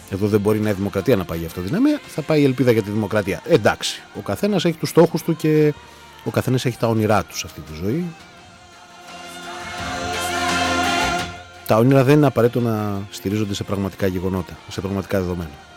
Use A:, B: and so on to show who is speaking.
A: Εδώ δεν μπορεί η Νέα Δημοκρατία να πάει για αυτοδυναμία, θα πάει η Ελπίδα για τη Δημοκρατία. Εντάξει, ο καθένας έχει τους στόχους του και ο καθένας έχει τα όνειρά του σε αυτή τη ζωή. Τα όνειρα δεν είναι απαραίτητο να στηρίζονται σε πραγματικά γεγονότα, σε πραγματικά δεδομένα.